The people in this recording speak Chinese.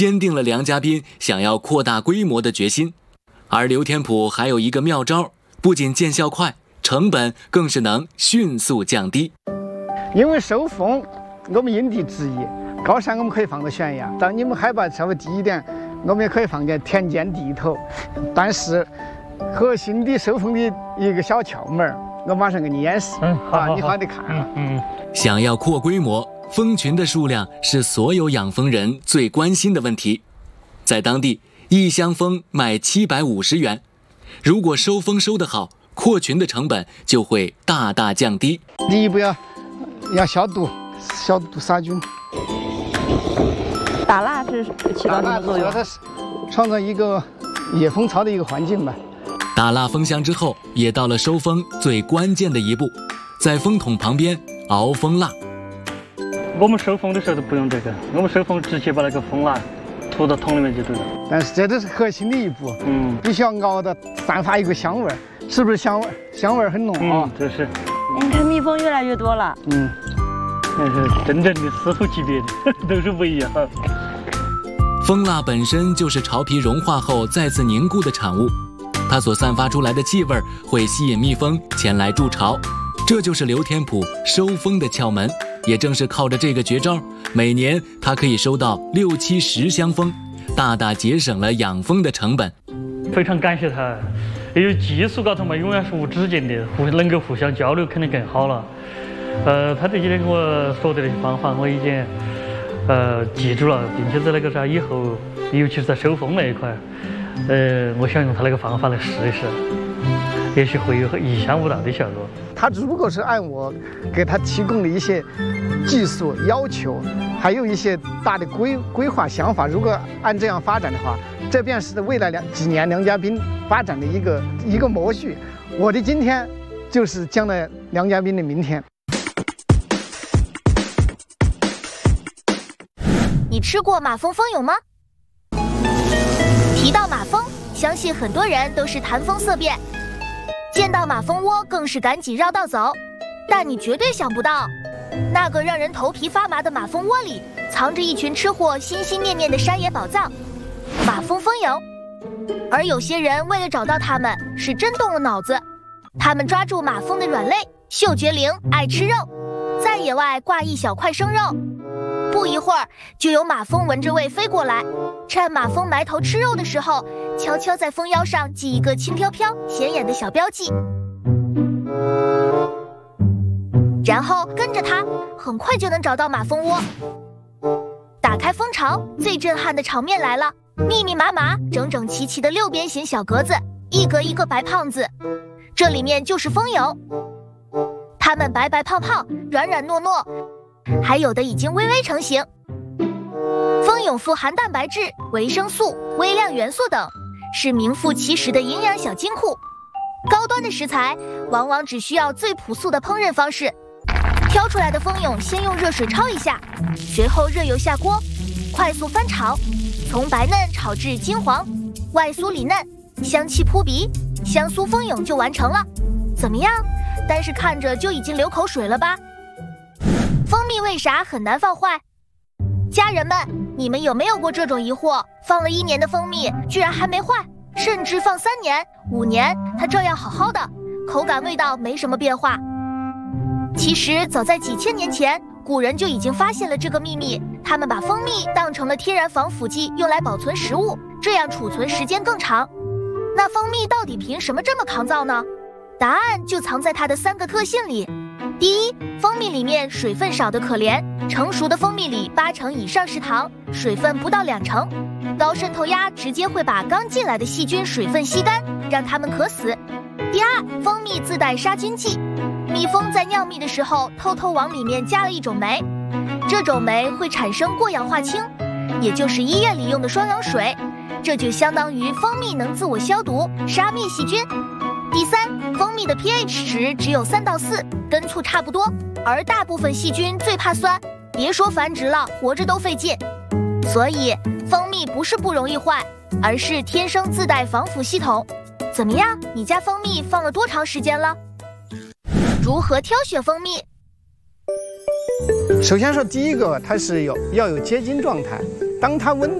坚定了梁家斌想要扩大规模的决心。而刘天普还有一个妙招，不仅见效快，成本更是能迅速降低。 因为收风，我们因地制宜，高山我们可以放到悬崖，当你们海拔稍微低一点，我们也可以放在田间地头。但是核心的收风的一个小窍门，我马上给你演示。 好， 你好得看啊。 想要扩规模，蜂群的数量是所有养蜂人最关心的问题。在当地，一箱蜂卖750元，如果收蜂收得好，扩群的成本就会大大降低。 第一步要消毒杀菌。 打蜡是起到什么作用？ 创造一个野蜂巢的一个环境吧。 打蜡蜂箱之后，也到了收蜂最关键的一步，在蜂桶旁边熬蜂蜡。 我们收蜂的时候都不用这个，我们收蜂直接把那个蜂蜡涂到桶里面就对了。 但是这都是核心的一步，必须要熬的散发一个香味儿，是不是香味很浓啊？ 这是。 你看蜜蜂越来越多了。 那是真正的师徒级别的，都是不一样。 蜂蜡本身就是巢皮融化后再次凝固的产物，它所散发出来的气味会吸引蜜蜂前来筑巢，这就是刘天普收蜂的窍门。也正是靠着这个绝招，每年他可以收到6、7、10箱蜂，大大节省了养蜂的成本。 非常感谢他，因为技术高头嘛，永远是无止境的，能够互相交流肯定更好了。他这几天跟我说的那些方法，我已经记住了，并且在那个啥以后，尤其是在收蜂那一块，我想用他那个方法来试一试，也许会有意想不到的效果。 他如果是按我给他提供的一些技术要求，还有一些大的规划想法，如果按这样发展的话，这便是未来几年梁家斌发展的一个模序。我的今天就是将来梁家斌的明天。 你吃过马蜂蜂蛹吗？提到马蜂，相信很多人都是谈风色变，见到马蜂窝更是赶紧绕道走。但你绝对想不到，那个让人头皮发麻的马蜂窝里，藏着一群吃货心心念念的山野宝藏——马蜂蜂蛹。而有些人为了找到它们，是真动了脑子。他们抓住马蜂的软肋，嗅觉灵，爱吃肉，在野外挂一小块生肉。不一会儿，就有马蜂闻着味飞过来，趁马蜂埋头吃肉的时候，悄悄在蜂腰上系一个轻飘飘、显眼的小标记，然后跟着它，很快就能找到马蜂窝。打开蜂巢，最震撼的场面来了，密密麻麻、整整齐齐的6边形小格子，一格一个白胖子，这里面就是蜂蛹。它们白白胖胖、软软糯糯，还有的已经微微成型。蜂蛹富含蛋白质、维生素、微量元素等，是名副其实的营养小金库。高端的食材往往只需要最朴素的烹饪方式，挑出来的蜂蛹先用热水焯一下，随后热油下锅，快速翻炒，从白嫩炒至金黄，外酥里嫩，香气扑鼻，香酥蜂蛹就完成了。怎么样？单是看着就已经流口水了吧？蜂蜜为啥很难放坏？家人们，你们有没有过这种疑惑？放了1年的蜂蜜居然还没坏，甚至放3年、5年，它照样好好的，口感味道没什么变化。其实早在几千年前，古人就已经发现了这个秘密，他们把蜂蜜当成了天然防腐剂，用来保存食物，这样储存时间更长。那蜂蜜到底凭什么这么抗造呢？答案就藏在它的3个特性里。第一，蜂蜜里面水分少得可怜，成熟的蜂蜜里8成以上是糖，水分不到2成，高渗透压直接会把刚进来的细菌水分吸干，让它们渴死。第二，蜂蜜自带杀菌剂，蜜蜂在酿蜜的时候偷偷往里面加了一种酶，这种酶会产生过氧化氢，也就是医院里用的双氧水，这就相当于蜂蜜能自我消毒，杀灭细菌。第三，蜂蜜的 pH 值只有3到4，跟醋差不多，而大部分细菌最怕酸，别说繁殖了，活着都费劲。所以蜂蜜不是不容易坏，而是天生自带防腐系统。怎么样，你家蜂蜜放了多长时间了？如何挑选蜂蜜？ 首先说第一个，它是要有结晶状态，当它温